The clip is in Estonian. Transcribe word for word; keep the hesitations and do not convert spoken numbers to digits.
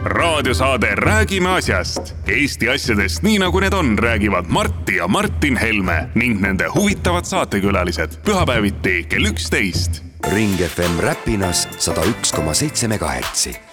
raadiosaade Räägime asjast. Eesti asjadest nii nagu need on, räägivad Martti ja Martin Helme ning nende huvitavad saatekülalised pühapäeviti kell üksteist. Ring F M Räpinas sada üks koma seitse megahertsi.